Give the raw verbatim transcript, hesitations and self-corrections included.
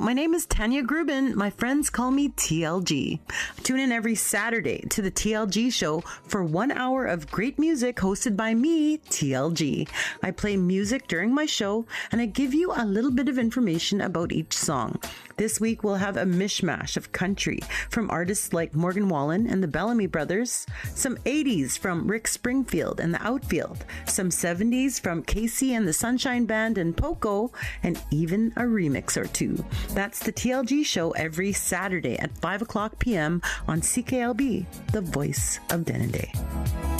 My name is Tanya Grubin. My friends call me T L G. Tune in every Saturday to the T L G show for one hour of great music hosted by me, T L G. I play music during my show and I give you a little bit of information about each song. This week we'll have a mishmash of country from artists like Morgan Wallen and the Bellamy Brothers, some eighties from Rick Springfield and the Outfield, some seventies from Casey and the Sunshine Band and Poco, and even a remix or two. That's the T L G show every Saturday at five o'clock p.m. on C K L B, the voice of Denendeh.